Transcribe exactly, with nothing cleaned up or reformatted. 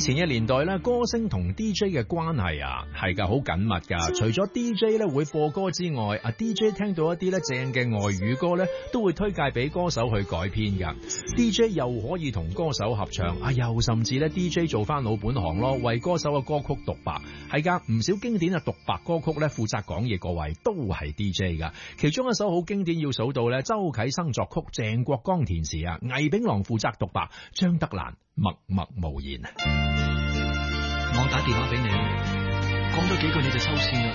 前嘅年代咧，歌星同 D J 嘅關係啊，係噶好緊密噶。除咗 D J 咧會播歌之外，啊 D J 聽到一啲咧正嘅外語歌咧，都會推介俾歌手去改編噶。D J 又可以同歌手合唱，啊又甚至咧 D J 做翻老本行咯，為歌手嘅歌曲獨白。係噶，唔少經典嘅獨白歌曲咧，負責講嘢嗰位都係 D J 噶。其中一首好經典要數到咧，周啟生作曲，鄭國江填詞啊，魏炳郎負責獨白，張德蘭默默無言。 我打電話俾你，講咗幾句你就收線啦。